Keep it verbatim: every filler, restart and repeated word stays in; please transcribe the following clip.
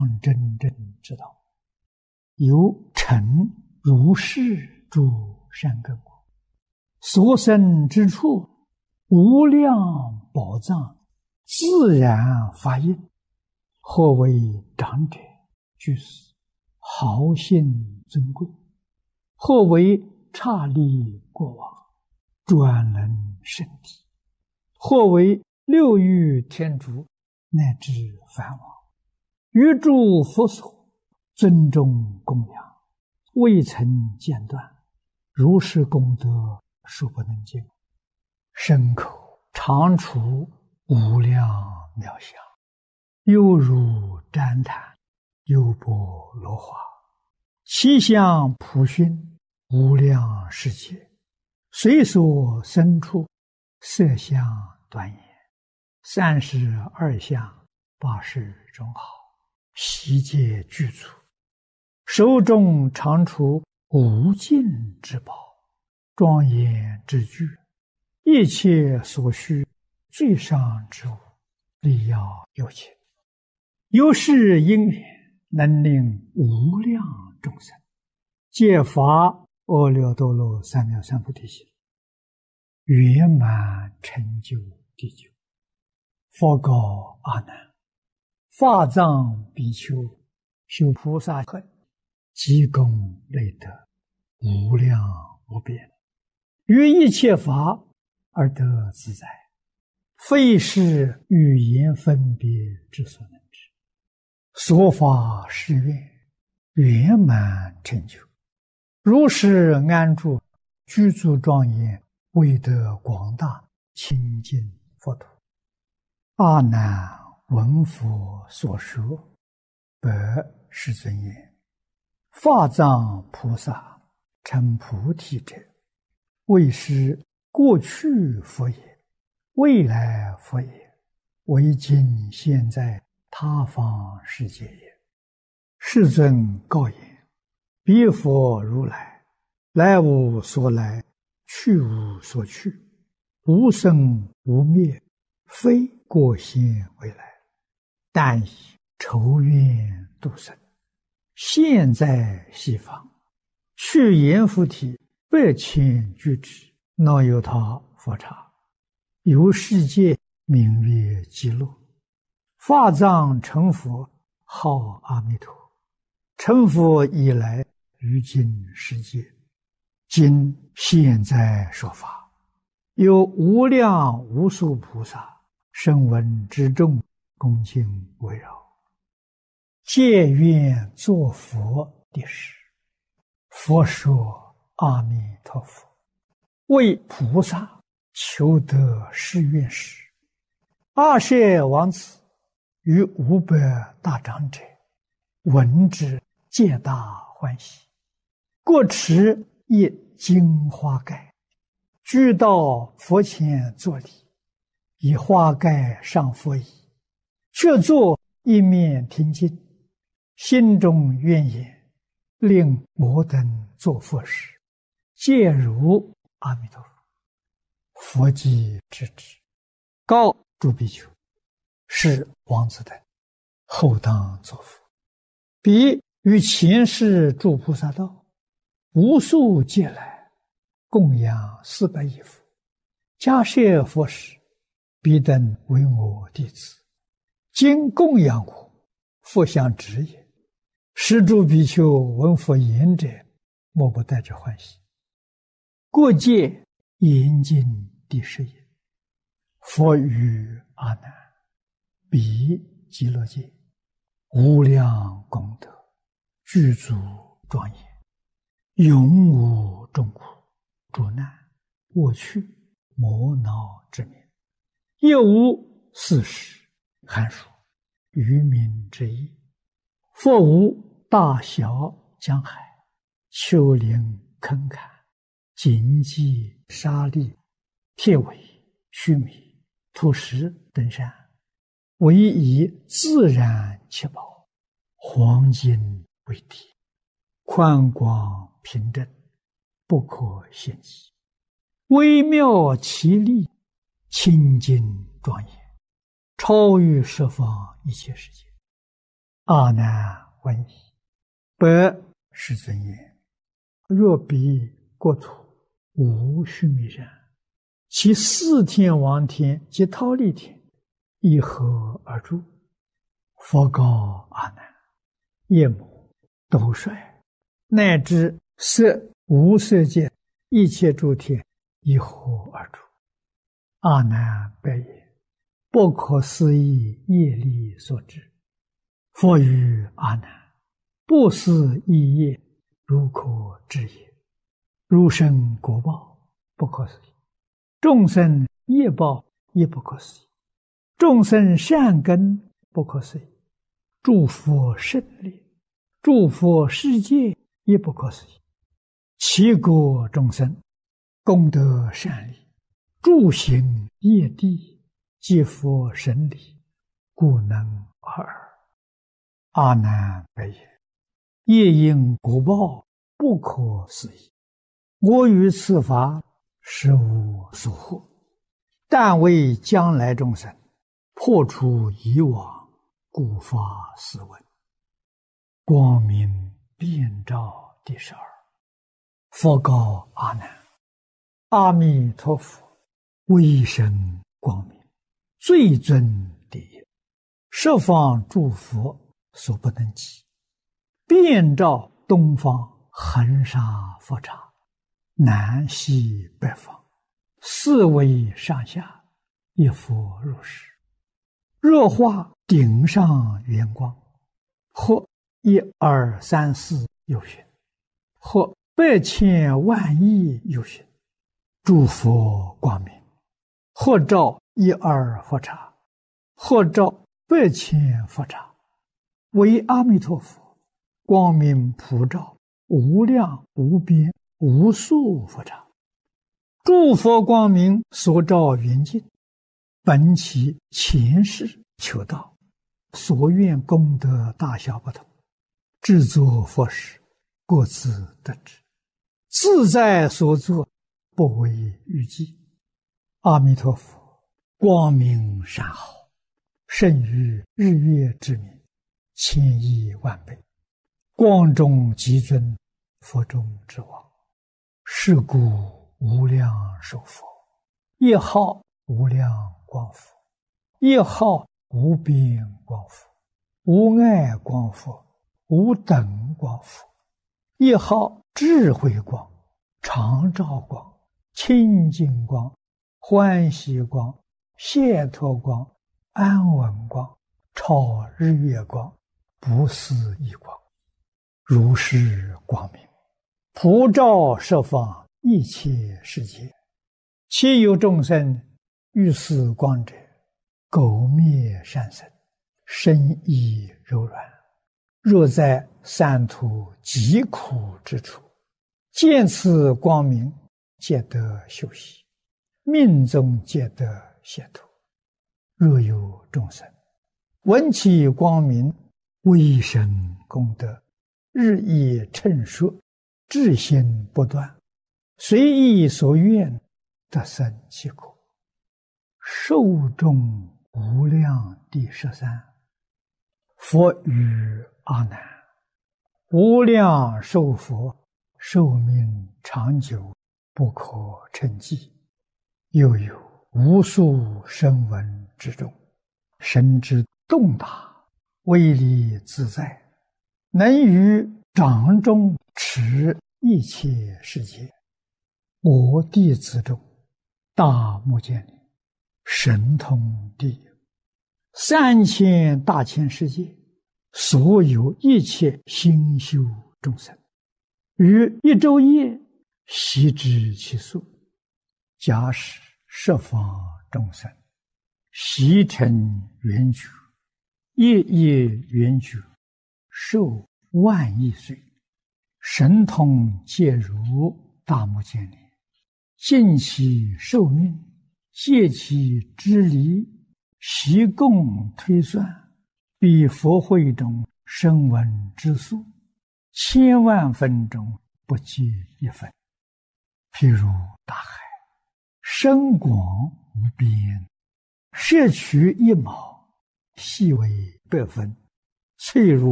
真正之道。由成如是诸善根果，所生之处，无量宝藏自然发应。或为长者居士，豪信尊贵；或为刹利国王，专能圣体；或为六欲天竺，乃至梵王，于诸佛所尊重供养，未曾间断，如是功德数不能尽，身口常处无量妙相，犹如旃檀，优波罗花，其相普熏，无量世界，随所生处，色相端严，三十二相，八十种好，悉皆具足，手中常处无尽之宝，庄严之具，一切所需最上之物，力要有情。由是因缘，能令无量众生皆发阿耨多罗三藐三菩提心，圆满成就地久。佛告阿难：法藏比丘修菩萨恨，积功累德，无量无边，于一切法而得自在，非是语言分别之所能知。所发誓愿，圆满成就，如是安住，具足庄严，为得广大清净佛土。阿难闻佛所说，白世尊言：法藏菩萨成菩提者，为是过去佛也，未来佛也，为今现在他方世界也。世尊告言：彼佛如来，来无所来，去无所去，无生无灭，非过现未来，但以仇怨度生，现在西方，去阎浮提百千俱胝，那由他佛刹，由世界名曰极乐。法藏成佛，号阿弥陀。成佛以来，于今世界，今现在说法，有无量无数菩萨声闻之众，恭敬围绕，皆愿作佛的事。佛说阿弥陀佛，为菩萨求得誓愿时，阿舍王子与五百大长者闻之，皆大欢喜，各持一金花盖，俱到佛前作礼，以花盖上佛椅，却坐一面听经，心中愿言：令我等作佛时，皆如阿弥陀佛。佛即知之，告诸比丘：是王子等后当作佛。彼于前世诸菩萨道，无数劫来，供养四百亿佛，迦叶佛时，彼等为我弟子，今供养我，佛相指也。是诸比丘闻佛言者，莫不带着欢喜。过界严禁第十也。佛语阿难：彼极乐界，无量功德，具足庄严，永无众苦、诸难、过去、磨恼之名，亦无四时、寒暑、渔民之意。佛无大小江海、丘陵坑坎、荆棘沙砾、铁苇、须弥、土石等山，唯以自然七宝，黄金为体，宽广平正，不可限计，微妙奇丽，清净庄严，超越十方一切世界。 阿难问矣，白世尊言：若彼国土无须弥山，其四天王天及忉利天以何而住？佛告阿难：夜幕、斗率，乃至色无色界一切诸天以何而住？阿难白言：不可思议业力所致。佛语阿难：不思议业，如可知也。如生果报，不可思议；众生业报，也不可思议；众生善根，不可思议；诸佛胜利，诸佛世界，也不可思议。其国众生功德善利，诸行业地，皆佛神力，故能尔。阿难白言：业因果报，不可思议。我于此法实无所获，但为将来众生破除以往，故发斯文。光明遍照第十二。佛告阿难：阿弥陀佛威神光明，最尊第一，十方诸佛所不能及，遍照东方恒沙佛刹，南西北方，四维上下，一佛如是。若化顶上圆光，或一二三四有寻，或百千万亿有寻，诸佛光明，或照一二佛刹，或照百千佛刹，为阿弥陀佛光明普照无量无边无数佛刹。诸佛光明所照圆净，本其前世求道，所愿功德大小不同，制作佛事，各自得之，自在所作，不为预计。阿弥陀佛光明善好，胜于日月之明，千亿万倍，光中极尊，佛中之王。是故无量寿佛，一号无量光佛，一号无边光佛，无碍光佛，无等光佛，一号智慧光、常照光、清净光、欢喜光、解脱光、安稳光、超日月光、不思议光，如是光明普照十方一切世界。其有众生遇此光者，苟灭善生，身意柔软，若在三途极苦之处，见此光明，皆得休息，命中皆得解脱。若有众生闻其光明，威神功德日益称说，至心不断，随意所愿，得生其果。寿终无量第十三。佛语阿难：无量寿佛寿命长久，不可称计。又有无数声闻之中，神之动大，威力自在，能于掌中持一切世界。我弟子中，大目犍连神通第一，三千大千世界所有一切心修众生，于一昼夜悉知其数。假使十方众生悉成圆觉，夜夜圆觉，寿万亿岁，神通皆如大目犍连，尽其寿命，借其之离，习共推算，比佛会中声闻之数，千万分中不计一分。譬如大海，深广无边，摄取一毛，细为百分， 脆如